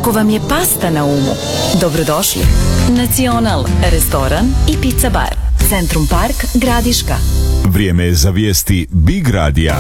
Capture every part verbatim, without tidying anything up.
Ako vam je pasta na umu, dobrodošli. Nacional, restoran i pizza bar. Centrum Park, Gradiška. Vrijeme je za vijesti Big Radija.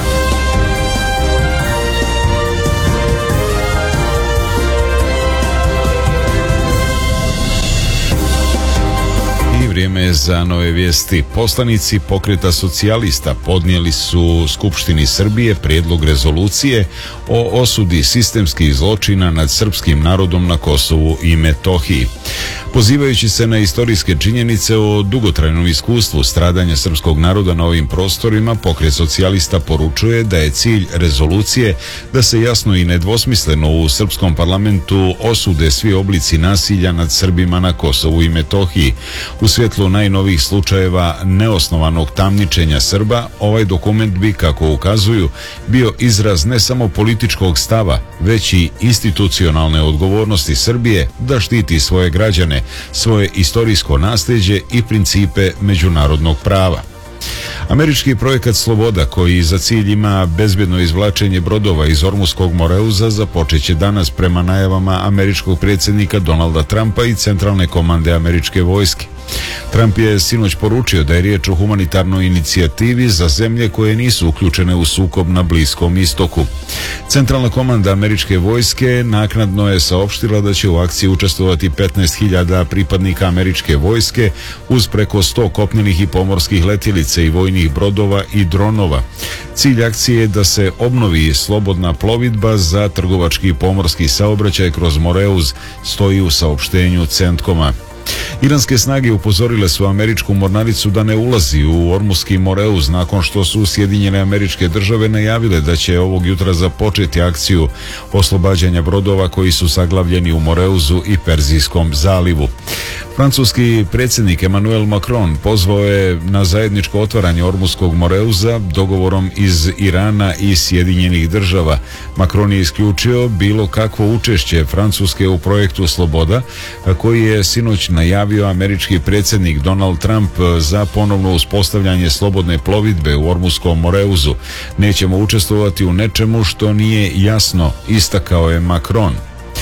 Vrijeme je za nove vijesti. Poslanici Pokreta socijalista podnijeli su Skupštini Srbije prijedlog rezolucije o osudi sistemskih zločina nad srpskim narodom na Kosovu i Metohiji. Pozivajući se na istorijske činjenice o dugotrajnom iskustvu stradanja srpskog naroda na ovim prostorima, Pokret socijalista poručuje da je cilj rezolucije da se jasno i nedvosmisleno u srpskom parlamentu osude svi oblici nasilja nad Srbima na Kosovu i Metohiji. U svjetlu najnovijih slučajeva neosnovanog tamničenja Srba, ovaj dokument bi, kako ukazuju, bio izraz ne samo političkog stava, već i institucionalne odgovornosti Srbije da štiti svoje građane, svoje istorijsko nasljeđe i principe međunarodnog prava. Američki projekat Sloboda, koji za cilj ima bezbjedno izvlačenje brodova iz Ormuskog Moreuza, započeće danas prema najavama američkog predsjednika Donalda Trumpa i centralne komande američke vojske. Trump je sinoć poručio da je riječ o humanitarnoj inicijativi za zemlje koje nisu uključene u sukob na Bliskom istoku. Centralna komanda američke vojske naknadno je saopštila da će u akciji učestvovati petnaest hiljada pripadnika američke vojske uz preko sto kopnenih i pomorskih letjelica i vojnih brodova i dronova. Cilj akcije je da se obnovi slobodna plovidba za trgovački i pomorski saobraćaj kroz Moreuz, stoji u saopštenju Centkoma. Iranske snage upozorile su američku mornaricu da ne ulazi u Ormuski Moreuz nakon što su Sjedinjene Američke Države najavile da će ovog jutra započeti akciju oslobađanja brodova koji su saglavljeni u Moreuzu i Perzijskom zalivu. Francuski predsjednik Emmanuel Macron pozvao je na zajedničko otvaranje Ormuskog Moreuza dogovorom iz Irana i Sjedinjenih Država. Macron je isključio bilo kakvo učešće Francuske u projektu Sloboda, koji je sinoć najavio američki predsjednik Donald Trump za ponovno uspostavljanje slobodne plovidbe u Ormuskom Moreuzu. Nećemo učestvovati u nečemu što nije jasno, istakao je Macron.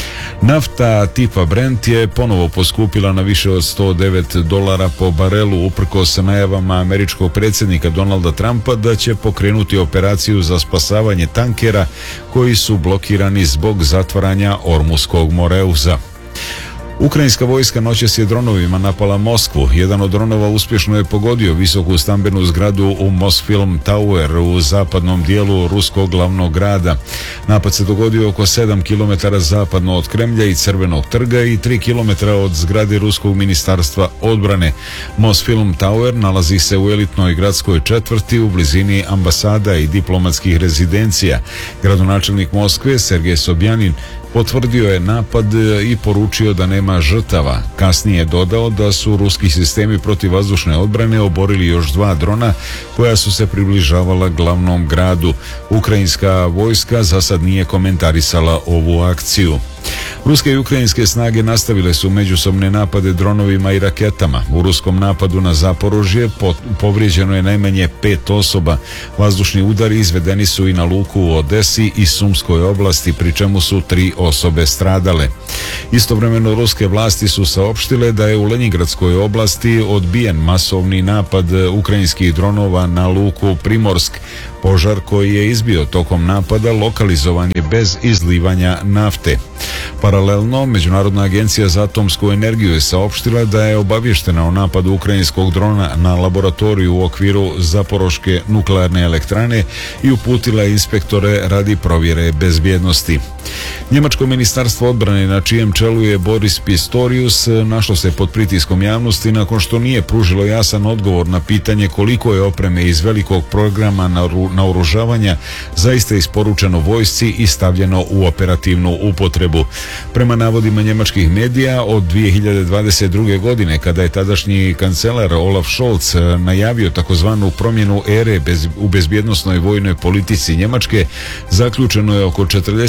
Nafta tipa Brent je ponovo poskupila na više od sto devet dolara po barelu uprkos najavama američkog predsjednika Donalda Trumpa da će pokrenuti operaciju za spasavanje tankera koji su blokirani zbog zatvaranja Ormuskog Moreuza. Ukrajinska vojska noćas je dronovima napala Moskvu. Jedan od dronova uspješno je pogodio visoku stambenu zgradu u Mosfilm Tower u zapadnom dijelu ruskog glavnog grada. Napad se dogodio oko sedam kilometara zapadno od Kremlja i Crvenog trga i tri kilometra od zgrade ruskog ministarstva odbrane. Mosfilm Tower nalazi se u elitnoj gradskoj četvrti u blizini ambasada i diplomatskih rezidencija. Gradonačelnik Moskve Sergej Sobjanin potvrdio je napad i poručio da nema žrtava. Kasnije je dodao da su ruski sistemi protivvazdušne odbrane oborili još dva drona koja su se približavala glavnom gradu. Ukrajinska vojska za sad nije komentarisala ovu akciju. Ruske i ukrajinske snage nastavile su međusobne napade dronovima i raketama. U ruskom napadu na Zaporožje povrijeđeno je najmanje pet osoba. Vazdušni udari izvedeni su i na luku u Odesi i Sumskoj oblasti, pri čemu su tri osobe stradale. Istovremeno ruske vlasti su saopštile da je u Lenjingradskoj oblasti odbijen masovni napad ukrajinskih dronova na luku Primorsk. Požar koji je izbio tokom napada lokalizovan je bez izlivanja nafte. Paralelno, Međunarodna agencija za atomsku energiju je saopštila da je obavještena o napadu ukrajinskog drona na laboratoriju u okviru Zaporoške nuklearne elektrane i uputila inspektore radi provjere bezbjednosti. Njemačko ministarstvo odbrane, na čijem čelu je Boris Pistorius, našlo se pod pritiskom javnosti nakon što nije pružilo jasan odgovor na pitanje koliko je opreme iz velikog programa naoružavanja zaista isporučeno vojsci i stavljeno u operativnu upotrebu. Prema navodima njemačkih medija, od dvije hiljade dvadeset druge. godine, kada je tadašnji kancelar Olaf Scholz najavio takozvanu promjenu ere bez, u bezbjednosnoj vojnoj politici Njemačke, zaključeno je oko četrdeset sedam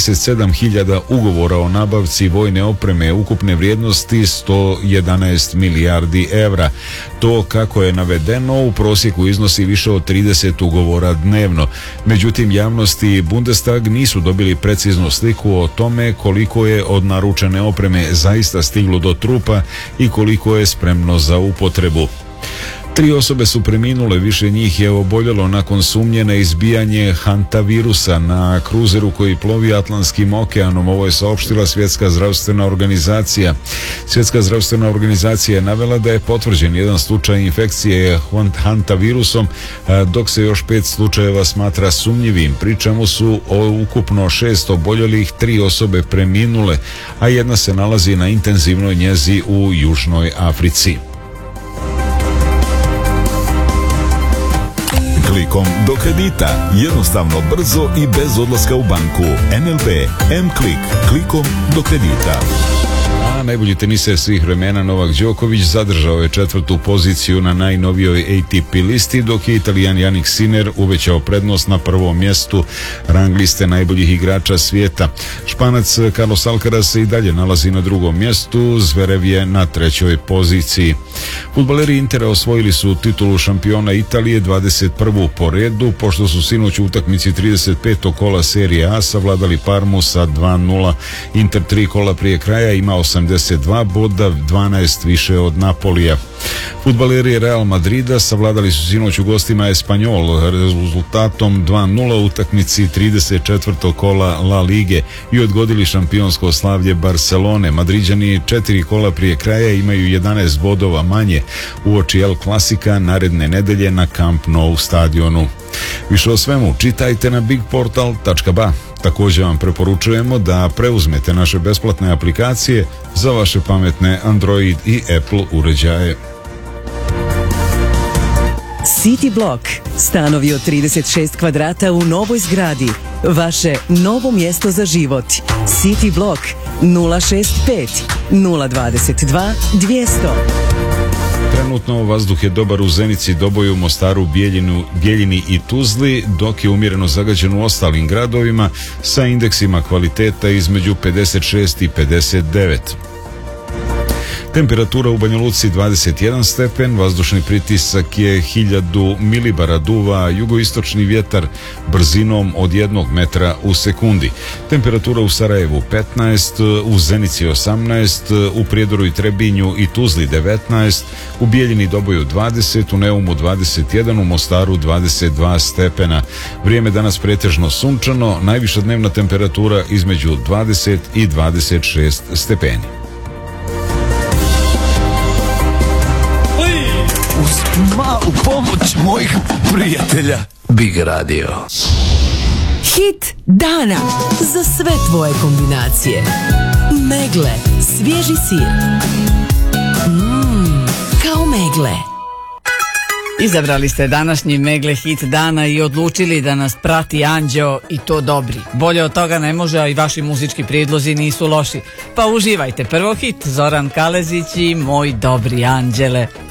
sedam hiljada ugovora o nabavci vojne opreme ukupne vrijednosti sto jedanaest milijardi evra. To, kako je navedeno, u prosjeku iznosi više od trideset ugovora dnevno. Međutim, javnost i Bundestag nisu dobili preciznu sliku o tome koliko je od naručene opreme zaista stiglo do trupa i koliko je spremno za upotrebu. Tri osobe su preminule, više njih je oboljelo nakon sumnje na izbijanje hantavirusa na kruzeru koji plovi Atlantskim okeanom. Ovo je saopštila Svjetska zdravstvena organizacija. Svjetska zdravstvena organizacija je navela da je potvrđen jedan slučaj infekcije hantavirusom, dok se još pet slučajeva smatra sumnjivim, pri čemu su ukupno šest oboljelih, tri osobe preminule, a jedna se nalazi na intenzivnoj njezi u Južnoj Africi. Klikom do kredita, jednostavno, brzo i bez odlaska u banku. N L B M-Klik, klikom do kredita. A najbolji teniser svih vremena Novak Đoković zadržao je četvrtu poziciju na najnovijoj A T P listi, dok je Italijan Jannik Sinner uvećao prednost na prvom mjestu rang liste najboljih igrača svijeta. Španac Carlos Alcaraz se i dalje nalazi na drugom mjestu, Zverev je na trećoj poziciji. Fudbaleri Intera osvojili su titulu šampiona Italije dvadeset prvu po redu, pošto su sinoć u utakmici trideset petog kola serije A savladali Parmu sa dva nula. Inter tri kola prije kraja ima osamdeset dva boda, dvanaest više od Napolija. Fudbaleri Real Madrida savladali su sinoć u gostima Espanjol rezultatom dva nula u utakmici trideset četvrtog kola La Lige i odgodili šampionsko slavlje Barcelone. Madriđani četiri kola prije kraja imaju jedanaest bodova manje uoči El Klasika naredne nedelje na Camp Nou stadionu. Više o svemu čitajte na big portal tačka ba. Također vam preporučujemo da preuzmete naše besplatne aplikacije za vaše pametne Android i Apple uređaje. City Block. Stanovi od trideset šest kvadrata u novoj zgradi. Vaše novo mjesto za život. City Block nula šest pet nula dvadeset dva dvjesto. Trenutno vazduh je dobar u Zenici, Doboju, Mostaru, Bijeljinu, Bijeljini i Tuzli, dok je umjereno zagađen u ostalim gradovima sa indeksima kvaliteta između pedeset šest i pedeset devet. Temperatura u Banja Luci dvadeset jedan stepen, vazdušni pritisak je hiljadu milibara, duva jugoistočni vjetar brzinom od jednog metra u sekundi. Temperatura u Sarajevu petnaest, u Zenici osamnaest, u Prijedoru i Trebinju i Tuzli devetnaest, u Bijeljini i Doboju dvadeset, u Neumu dvadeset jedan, u Mostaru dvadeset dva stepena. Vrijeme danas pretežno sunčano, najviša dnevna temperatura između dvadeset i dvadeset šest stepeni. Malu pomoć mojih prijatelja. Big Radio. Hit dana za sve tvoje kombinacije. Megle, svježi sir. Mmm, kao megle. Izabrali ste današnji Megle hit dana i odlučili da nas prati Anđeo, i to dobri. Bolje od toga ne može, a i vaši muzički prijedlozi nisu loši. Pa uživajte. Prvo hit, Zoran Kalezić i Moj dobri anđele.